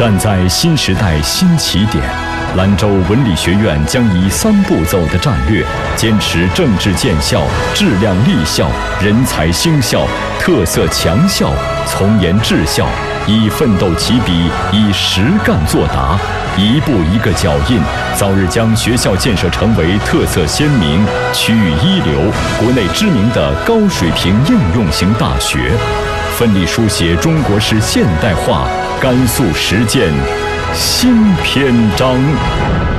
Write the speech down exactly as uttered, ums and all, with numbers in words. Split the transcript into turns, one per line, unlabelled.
站在新时代新起点，兰州文理学院将以三步走的战略，坚持政治见效、质量立效、人才兴校、特色强校、从严治校，以奋斗起笔，以实干作答，一步一个脚印，早日将学校建设成为特色鲜明、区域一流、国内知名的高水平应用型大学，奋力书写中国式现代化甘肃实践新篇章。